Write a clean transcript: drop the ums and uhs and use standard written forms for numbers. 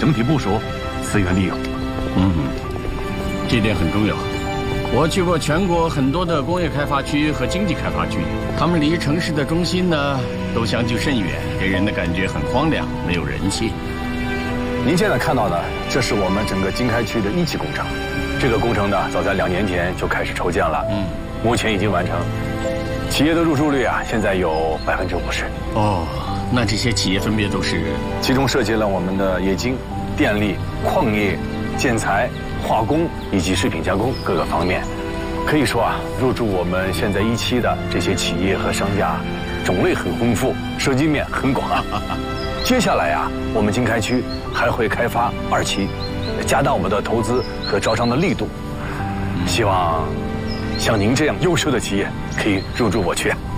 整体部署，资源利用。 这点很重要。我去过全国很多的工业开发区和经济开发区，他们离城市的中心呢都相距甚远，给人的感觉很荒凉，没有人气。 您现在看到的，这是我们整个经开区的1期工程。这个工程呢，早在2年前就开始筹建了，目前已经完成。企业的入驻率啊，现在有50%。 哦，那这些企业分别都是？ 其中涉及了我们的冶金、电力、矿业、建材、化工以及食品加工各个方面。可以说啊，入驻我们现在1期的这些企业和商家，种类很丰富，涉及面很广。接下来啊，我们经开区还会开发2期，加大我们的投资和招商的力度。希望像您这样优秀的企业可以入驻我区。